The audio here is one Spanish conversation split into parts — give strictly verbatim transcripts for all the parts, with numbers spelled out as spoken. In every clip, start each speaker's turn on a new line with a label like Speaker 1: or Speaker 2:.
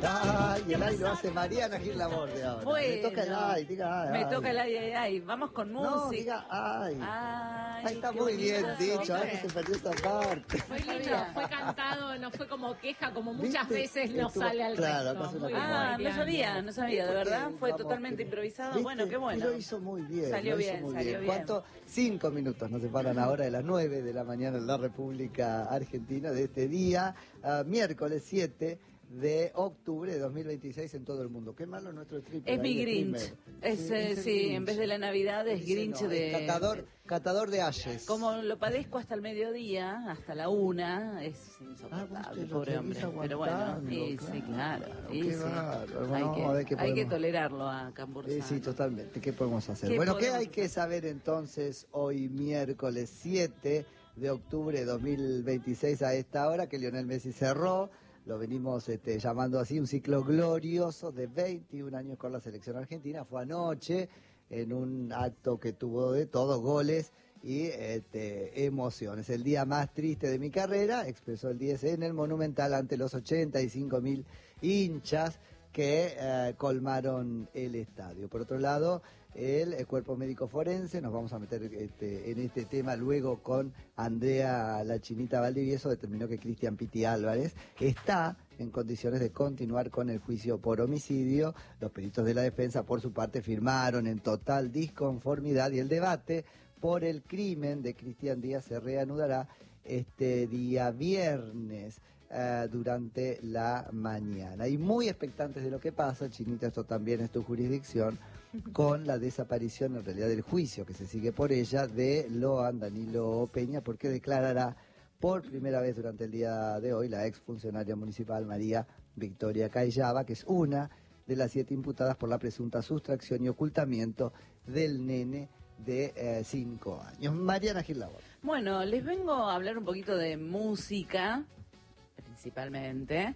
Speaker 1: Ay, el ay lo hace Mariana Gil Laborde ahora.
Speaker 2: Bueno,
Speaker 1: me toca el ay, diga ay.
Speaker 2: Me
Speaker 1: ay.
Speaker 2: toca el ay, ay, ay. Vamos con música.
Speaker 1: No, diga ay.
Speaker 2: Ay,
Speaker 1: Ay, está
Speaker 2: qué
Speaker 1: muy bien
Speaker 2: bonito.
Speaker 1: dicho, ahora se perdió esa parte.
Speaker 3: Fue lindo, fue cantado, no fue como queja, como muchas
Speaker 1: ¿Viste?
Speaker 3: veces no
Speaker 1: Estuvo-
Speaker 3: sale al
Speaker 1: claro,
Speaker 3: resto.
Speaker 1: acá es una
Speaker 3: Muy
Speaker 1: cosa.
Speaker 3: bien,
Speaker 2: Ah, no
Speaker 3: Mariana.
Speaker 2: sabía, no sabía, de verdad.
Speaker 1: Porque,
Speaker 2: Fue
Speaker 1: vamos,
Speaker 2: totalmente
Speaker 1: que-
Speaker 2: improvisado.
Speaker 1: ¿viste?
Speaker 2: Bueno, qué bueno.
Speaker 1: Y lo hizo muy bien.
Speaker 2: Salió
Speaker 1: lo hizo
Speaker 2: bien,
Speaker 1: muy
Speaker 2: salió bien.
Speaker 1: ¿Cuánto? Cinco minutos nos separan ahora de las nueve de la mañana en la República Argentina de este día, uh, miércoles siete de octubre de dos mil veintiséis en todo el mundo. Qué malo nuestro triple.
Speaker 2: Es mi
Speaker 1: ahí de
Speaker 2: Grinch.
Speaker 1: primer.
Speaker 2: Es,
Speaker 1: Sí,
Speaker 2: eh,
Speaker 1: es el
Speaker 2: sí,
Speaker 1: Grinch.
Speaker 2: en vez de la Navidad es
Speaker 1: Dice,
Speaker 2: Grinch
Speaker 1: no,
Speaker 2: de...
Speaker 1: es catador, catador de ayes.
Speaker 2: Como lo padezco hasta el mediodía, hasta la una, es
Speaker 1: Ah,
Speaker 2: insoportable,
Speaker 1: vos te lo
Speaker 2: pobre
Speaker 1: seguís
Speaker 2: hombre. Pero bueno,
Speaker 1: aguantando,
Speaker 2: sí, sí, claro. sí,
Speaker 1: Qué
Speaker 2: sí.
Speaker 1: bárbaro.
Speaker 2: Hay,
Speaker 1: Bueno,
Speaker 2: que,
Speaker 1: vamos a ver qué
Speaker 2: hay que
Speaker 1: podemos-
Speaker 2: tolerarlo a Cambursano.
Speaker 1: Eh, sí, totalmente. ¿Qué podemos hacer?
Speaker 2: ¿Qué
Speaker 1: Bueno, ¿qué
Speaker 2: podemos
Speaker 1: hay que saber entonces hoy miércoles siete de octubre de dos mil veintiséis a esta hora? Que Lionel Messi cerró, lo venimos este, llamando así, un ciclo glorioso de veintiún años con la selección argentina. Fue anoche en un acto que tuvo de todos goles y este, emociones. El día más triste de mi carrera, expresó el diez en el Monumental ante los ochenta y cinco mil hinchas que eh, colmaron el estadio. Por otro lado, el, el cuerpo médico forense, nos vamos a meter este, en este tema luego con Andrea La Chinita Valdivieso, determinó que Cristian Piti Álvarez está en condiciones de continuar con el juicio por homicidio. Los peritos de la defensa, por su parte, firmaron en total disconformidad y el debate por el crimen de Cristian Díaz se reanudará este día viernes uh, durante la mañana. Y muy expectantes de lo que pasa, Chinita, esto también es tu jurisdicción, con la desaparición, en realidad, del juicio que se sigue por ella de Loan Danilo Peña, porque declarará por primera vez durante el día de hoy la exfuncionaria municipal María Victoria Cayaba, que es una de las siete imputadas por la presunta sustracción y ocultamiento del nene de eh, cinco años. Mariana Gil Laborde.
Speaker 2: Bueno, les vengo a hablar un poquito de música, principalmente,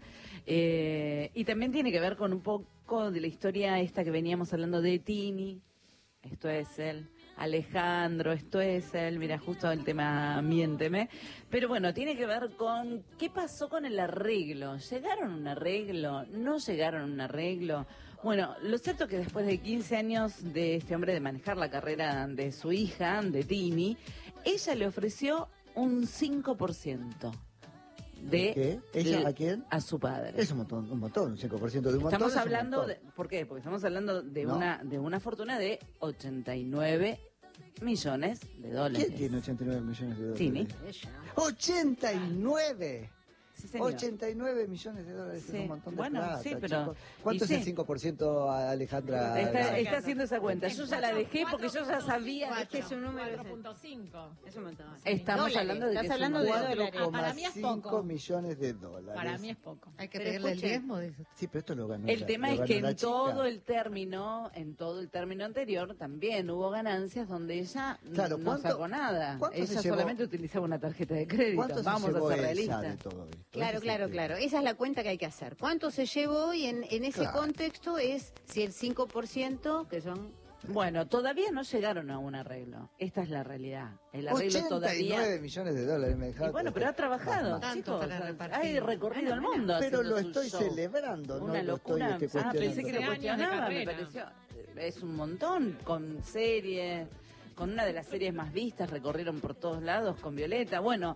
Speaker 2: eh, y también tiene que ver con un poco de la historia esta que veníamos hablando de Tini, esto es él, Alejandro, esto es él, mira, justo el tema Miénteme, pero bueno, tiene que ver con qué pasó con el arreglo, ¿llegaron a un arreglo? ¿No llegaron a un arreglo? Bueno, lo cierto es que después de quince años de este hombre de manejar la carrera de su hija, de Tini, ella le ofreció un cinco por ciento. ¿De
Speaker 1: qué? ¿Ella
Speaker 2: de,
Speaker 1: a quién?
Speaker 2: A su padre.
Speaker 1: Es un montón, un montón, un cinco por ciento de un montón.
Speaker 2: Estamos
Speaker 1: es un
Speaker 2: hablando,
Speaker 1: montón.
Speaker 2: de, ¿por qué? Porque estamos hablando de,
Speaker 1: ¿No?
Speaker 2: una, de una fortuna de ochenta y nueve millones de dólares.
Speaker 1: ¿Quién tiene ochenta y nueve millones de dólares?
Speaker 2: Tini.
Speaker 1: ¡ochenta y nueve!
Speaker 2: Sí, señor.
Speaker 1: ochenta y nueve millones de dólares
Speaker 2: Sí.
Speaker 1: es un montón de
Speaker 2: Bueno,
Speaker 1: plata,
Speaker 2: sí, pero-
Speaker 1: chicos. ¿Cuánto
Speaker 2: y
Speaker 1: es
Speaker 2: sí.
Speaker 1: el cinco por ciento, Alejandra?
Speaker 2: Está, está haciendo esa cuenta. Yo ya la dejé porque yo ya sabía.
Speaker 3: cuatro,
Speaker 2: Es que es un número.
Speaker 3: cuatro punto cinco.
Speaker 4: Es un montón.
Speaker 2: Estamos
Speaker 4: Dólares.
Speaker 2: hablando de que
Speaker 4: Estás
Speaker 2: es un
Speaker 4: hablando de
Speaker 2: montón.
Speaker 4: dólares.
Speaker 3: Ah, para mí es poco.
Speaker 1: cinco millones de dólares.
Speaker 3: Para mí es poco.
Speaker 4: Hay que
Speaker 2: Pero
Speaker 4: pedirle el
Speaker 2: escuchen.
Speaker 4: diezmo de eso.
Speaker 1: Sí, pero esto lo ganó.
Speaker 2: El
Speaker 1: la-
Speaker 2: tema
Speaker 1: lo
Speaker 2: es
Speaker 1: ganó
Speaker 2: que
Speaker 1: la
Speaker 2: en
Speaker 1: chica.
Speaker 2: todo el término, en todo el término anterior, también hubo ganancias donde ella
Speaker 1: Claro,
Speaker 2: no
Speaker 1: ¿cuánto-
Speaker 2: sacó nada.
Speaker 1: cuánto se
Speaker 2: Ella
Speaker 1: llevó-
Speaker 2: solamente utilizaba una tarjeta de crédito.
Speaker 1: ¿Cuánto se
Speaker 2: Vamos a
Speaker 1: llevó
Speaker 2: ser
Speaker 1: ella
Speaker 2: realistas.
Speaker 1: de todo esto?
Speaker 4: Claro,
Speaker 1: Ese es
Speaker 4: claro,
Speaker 1: el
Speaker 4: claro.
Speaker 1: tema.
Speaker 4: Esa es la cuenta que hay que hacer. ¿Cuánto se llevó? Y en, en ese
Speaker 1: Claro.
Speaker 4: contexto es si el cinco por ciento, que son...
Speaker 2: Bueno, todavía no llegaron a un arreglo. Esta es la realidad. El arreglo
Speaker 1: ochenta y nueve
Speaker 2: todavía.
Speaker 1: millones de dólares me dejaste.
Speaker 2: Y bueno, pero ha trabajado,
Speaker 1: Más, más.
Speaker 4: Tanto
Speaker 2: chicos.
Speaker 4: para repartir.
Speaker 2: Hay recorrido el mundo.
Speaker 1: Pero
Speaker 2: haciendo
Speaker 1: lo
Speaker 2: su
Speaker 1: estoy
Speaker 2: show.
Speaker 1: celebrando,
Speaker 2: Una
Speaker 1: no lo
Speaker 2: locura.
Speaker 1: estoy este,
Speaker 2: Ah, pensé que lo
Speaker 3: Años de
Speaker 2: cuestionaba, me
Speaker 3: carrera.
Speaker 2: pareció. Es un montón, con series, con una de las series más vistas, recorrieron por todos lados con Violeta. Bueno,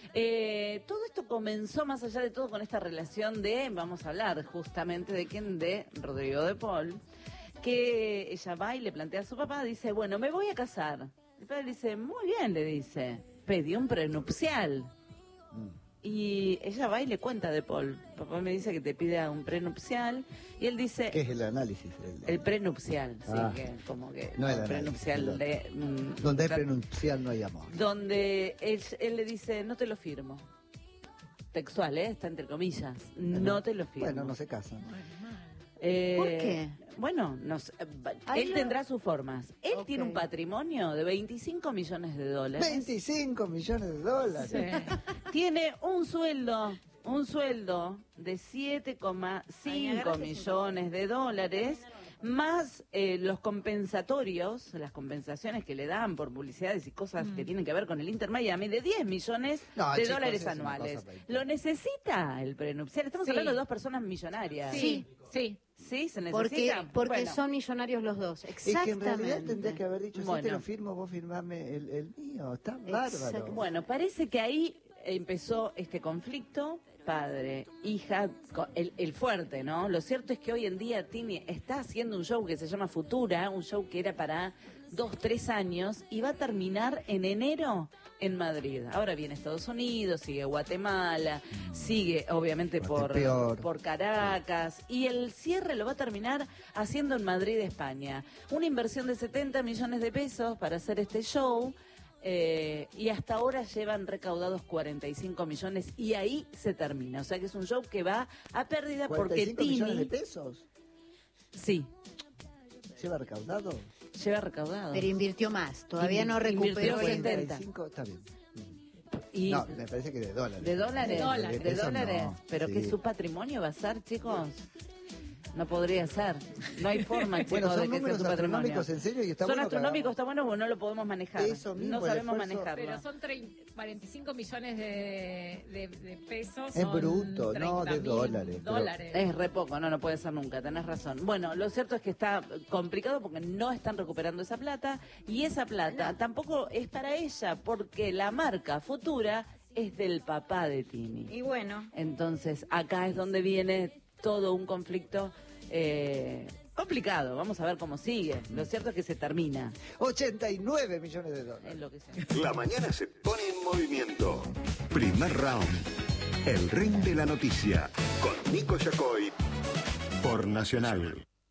Speaker 2: eh, todo esto comenzó más allá de todo con esta relación de, vamos a hablar justamente de quién, de Rodrigo de Paul, que ella va y le plantea a su papá, dice, bueno, me voy a casar. El padre le dice, muy bien, le dice, pedí un prenupcial.
Speaker 1: Mm.
Speaker 2: Y ella va y le cuenta a De Paul, papá me dice que te pida un prenupcial, y él dice,
Speaker 1: ¿Qué es el análisis? El,
Speaker 2: el prenupcial, sí,
Speaker 1: Ah.
Speaker 2: que como que
Speaker 1: No el
Speaker 2: el prenupcial
Speaker 1: análisis,
Speaker 2: de... mm,
Speaker 1: donde hay
Speaker 2: tra-
Speaker 1: prenupcial no hay amor.
Speaker 2: donde él, él le dice, no te lo firmo. Textual, ¿eh? Está entre comillas. No te lo firmo.
Speaker 1: Bueno, no se casan.
Speaker 2: Eh,
Speaker 4: ¿Por qué?
Speaker 2: Bueno, no sé, eh,
Speaker 4: Ahí
Speaker 2: él
Speaker 4: lo-
Speaker 2: tendrá sus formas. Él
Speaker 4: Ok.
Speaker 2: tiene un patrimonio de veinticinco millones de dólares.
Speaker 1: veinticinco millones de dólares.
Speaker 2: Tiene un sueldo, un sueldo de siete coma cinco millones de dólares, más eh, los compensatorios, las compensaciones que le dan por publicidades y cosas mm. que tienen que ver con el Inter Miami, de diez millones no, de chicos, dólares anuales. ¿Lo necesita el prenupcial? Estamos sí. hablando de dos personas millonarias.
Speaker 4: Sí, sí.
Speaker 2: ¿Sí? ¿Se necesita?
Speaker 4: Porque, porque
Speaker 2: bueno.
Speaker 4: son millonarios los dos, exactamente.
Speaker 1: Es que en realidad tendrías que haber dicho, bueno. si te lo firmo, vos firmame el, el mío, está
Speaker 2: Exacto.
Speaker 1: bárbaro.
Speaker 2: Bueno, parece que ahí empezó este conflicto, padre, hija, el, el fuerte, ¿no? Lo cierto es que hoy en día Tini está haciendo un show que se llama Futura, un show que era para dos, tres años, y va a terminar en enero en Madrid. Ahora viene Estados Unidos, sigue Guatemala, sigue obviamente por, por Caracas, y el cierre lo va a terminar haciendo en Madrid, España. Una inversión de setenta millones de pesos para hacer este show. Eh, y hasta ahora llevan recaudados cuarenta y cinco millones y ahí se termina. O sea que es un show que va a pérdida porque Tini...
Speaker 1: ¿cuarenta y cinco millones de pesos?
Speaker 2: Sí.
Speaker 1: ¿Lleva recaudado?
Speaker 2: Lleva recaudado.
Speaker 4: Pero invirtió más, todavía
Speaker 2: Invi
Speaker 4: no recuperó.
Speaker 1: cuarenta y cinco, está bien. Y no, me parece que de dólares.
Speaker 2: ¿De dólares?
Speaker 3: De dólares.
Speaker 2: ¿De dólares?
Speaker 1: No,
Speaker 2: ¿Pero
Speaker 1: sí.
Speaker 2: que su patrimonio va a ser, chicos? No podría ser. No hay forma, chicos,
Speaker 1: bueno, son
Speaker 2: de que sea su patrimonio.
Speaker 1: En serio, y está
Speaker 2: son
Speaker 1: bueno
Speaker 2: astronómicos, está bueno porque no lo podemos manejar.
Speaker 1: Eso mismo,
Speaker 2: no sabemos
Speaker 1: esfuerzo...
Speaker 2: manejarlo.
Speaker 3: Pero son cuarenta y cinco millones de, de, de pesos.
Speaker 1: Es bruto, no de dólares.
Speaker 3: dólares.
Speaker 2: Es re poco, no, no puede ser nunca, tenés razón. Bueno, lo cierto es que está complicado porque no están recuperando esa plata y esa plata tampoco es para ella porque la marca Futura es del papá de Tini.
Speaker 4: Y bueno.
Speaker 2: Entonces, acá es donde viene todo un conflicto eh, complicado. Vamos a ver cómo sigue. Lo cierto es que se termina.
Speaker 1: ochenta y nueve millones de dólares.
Speaker 2: Es lo que sea.
Speaker 5: La mañana se pone en movimiento. Primer round. El ring de la noticia. Con Nico Yacoy. Por Nacional.